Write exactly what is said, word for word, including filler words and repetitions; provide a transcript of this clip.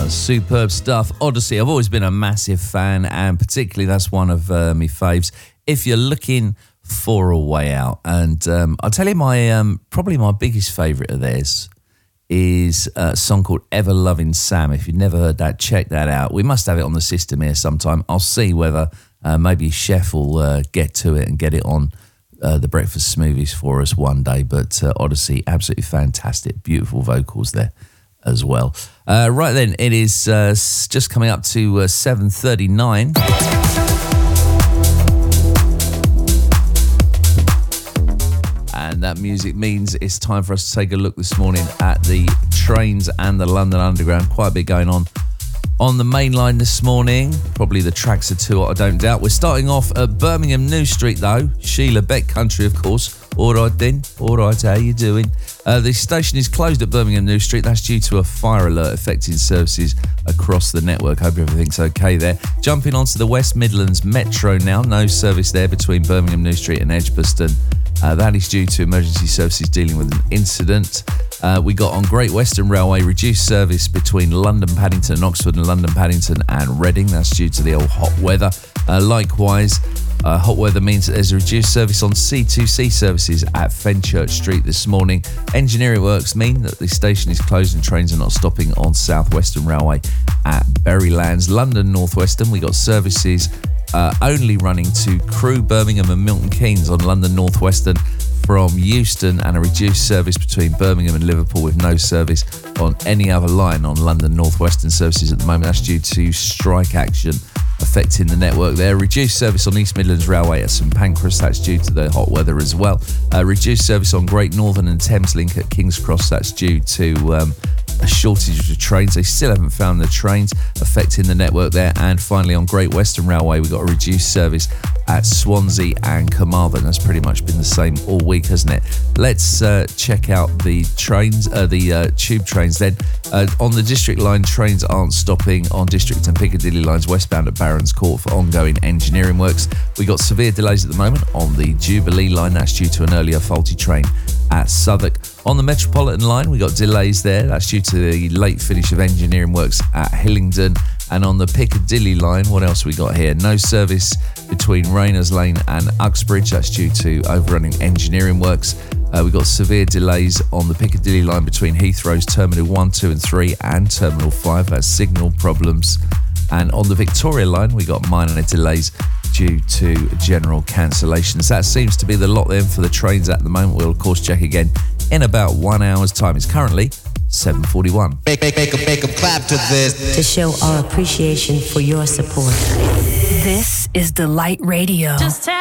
Superb stuff. Odyssey, I've always been a massive fan, and particularly that's one of uh, my faves. If you're looking for a way out, and um, I'll tell you my um, probably my biggest favourite of theirs is a song called Ever Loving Sam. If you've never heard that, check that out. We must have it on the system here sometime. I'll see whether uh, maybe Chef will uh, get to it and get it on uh, the Breakfast Smoothies for us one day. But uh, Odyssey, absolutely fantastic, beautiful vocals there as well. Uh, right then, it is uh, just coming up to uh, seven thirty-nine. And that music means it's time for us to take a look this morning at the trains and the London Underground. Quite a bit going on on the main line this morning. Probably the tracks are too hot, I don't doubt. We're starting off at Birmingham New Street though. Sheila Beck Country, of course. All right then, all right, how you doing? Uh, the station is closed at Birmingham New Street. That's due to a fire alert affecting services across the network. Hope everything's okay there. Jumping onto the West Midlands Metro now. No service there between Birmingham New Street and Edgbaston. Uh, that is due to emergency services dealing with an incident. Uh, we got on Great Western Railway reduced service between London Paddington and Oxford and London Paddington and Reading. That's due to the old hot weather. Uh, likewise, uh, hot weather means that there's a reduced service on C two C services at Fenchurch Street this morning. Engineering works mean that the station is closed and trains are not stopping on South Western Railway at Berrylands. London North Western, we got services Uh, only running to Crewe, Birmingham and Milton Keynes on London North Western from Euston, and a reduced service between Birmingham and Liverpool with no service on any other line on London North Western services at the moment. That's due to strike action affecting the network there. Reduced service on East Midlands Railway at St Pancras, that's due to the hot weather as well. Uh, reduced service on Great Northern and Thameslink at King's Cross, that's due to um, a shortage of trains. They still haven't found the trains affecting the network there. And finally on Great Western Railway, we've got a reduced service at Swansea and Carmarthen. That's pretty much been the same all week, hasn't it? Let's uh, check out the trains, uh, the uh, tube trains then. Uh, on the District line, trains aren't stopping on District and Piccadilly lines westbound at Barons Court for ongoing engineering works. We got severe delays at the moment on the Jubilee line. That's due to an earlier faulty train at Southwark. On the Metropolitan line, we got delays there. That's due to the late finish of engineering works at Hillingdon. And on the Piccadilly line, what else we got here? No service between Rayners Lane and Uxbridge. That's due to overrunning engineering works. Uh, we've got severe delays on the Piccadilly line between Heathrow's Terminal one, two and three and Terminal five. That's signal problems. And on the Victoria line, we got minor delays due to general cancellations. That seems to be the lot then for the trains at the moment. We'll of course check again in about one hour's time. It's currently seven forty-one. Make, make, make, a, make a clap to this. To show our appreciation for your support. This is Delight Radio. Just tell